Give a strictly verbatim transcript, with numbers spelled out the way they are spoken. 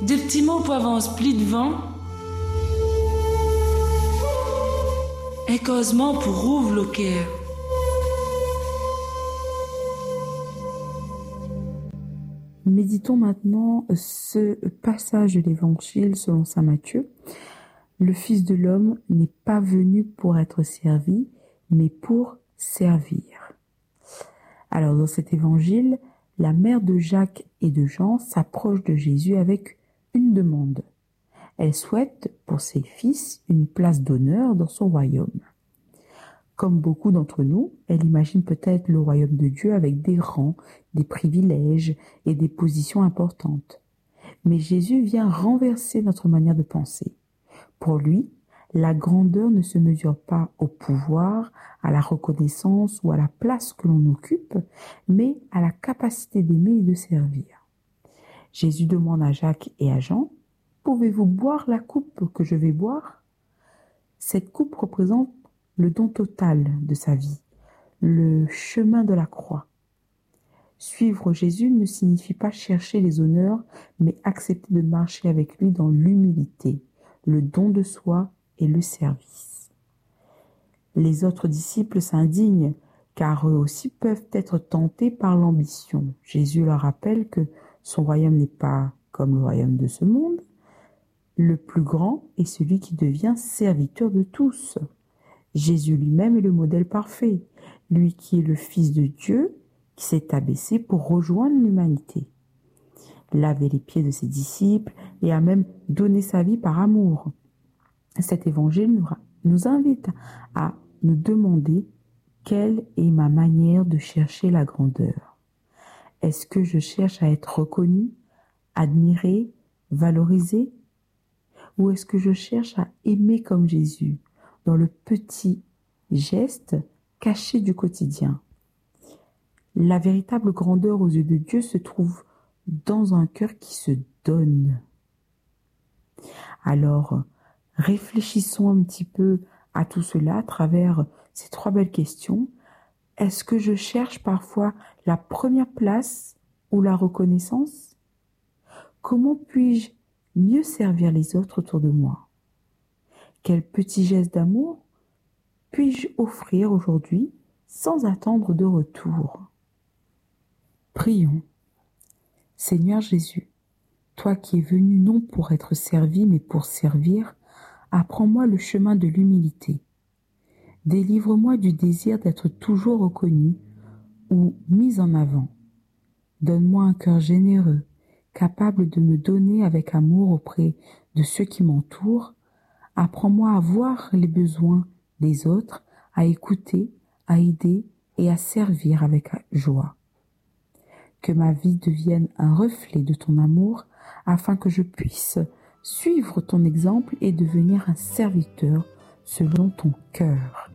Des petits mots pour avance pli devant. Un causement pour ouvre le cœur. Méditons maintenant ce passage de l'Évangile selon saint Matthieu. Le Fils de l'homme n'est pas venu pour être servi, mais pour servir. Alors dans cet Évangile, la mère de Jacques et de Jean s'approche de Jésus avec une demande. Elle souhaite pour ses fils une place d'honneur dans son royaume. Comme beaucoup d'entre nous, elle imagine peut-être le royaume de Dieu avec des rangs, des privilèges et des positions importantes. Mais Jésus vient renverser notre manière de penser. Pour lui, la grandeur ne se mesure pas au pouvoir, à la reconnaissance ou à la place que l'on occupe, mais à la capacité d'aimer et de servir. Jésus demande à Jacques et à Jean, « Pouvez-vous boire la coupe que je vais boire ?» Cette coupe représente le don total de sa vie, le chemin de la croix. Suivre Jésus ne signifie pas chercher les honneurs, mais accepter de marcher avec lui dans l'humilité, le don de soi et le service. Les autres disciples s'indignent, car eux aussi peuvent être tentés par l'ambition. Jésus leur rappelle que son royaume n'est pas comme le royaume de ce monde. Le plus grand est celui qui devient serviteur de tous. Jésus lui-même est le modèle parfait, lui qui est le Fils de Dieu, qui s'est abaissé pour rejoindre l'humanité. Laver les pieds de ses disciples et a même donné sa vie par amour. Cet évangile nous, nous invite à nous demander quelle est ma manière de chercher la grandeur. Est-ce que je cherche à être reconnu, admiré, valorisé? Ou est-ce que je cherche à aimer comme Jésus, dans le petit geste caché du quotidien? La véritable grandeur aux yeux de Dieu se trouve dans un cœur qui se donne. Alors, réfléchissons un petit peu à tout cela à travers ces trois belles questions. Est-ce que je cherche parfois la première place ou la reconnaissance? Comment puis-je mieux servir les autres autour de moi? Quel petit geste d'amour puis-je offrir aujourd'hui sans attendre de retour? Prions. Seigneur Jésus, toi qui es venu non pour être servi mais pour servir, apprends-moi le chemin de l'humilité. Délivre-moi du désir d'être toujours reconnu ou mis en avant. Donne-moi un cœur généreux, capable de me donner avec amour auprès de ceux qui m'entourent. Apprends-moi à voir les besoins des autres, à écouter, à aider et à servir avec joie. Que ma vie devienne un reflet de ton amour afin que je puisse suivre ton exemple et devenir un serviteur selon ton cœur.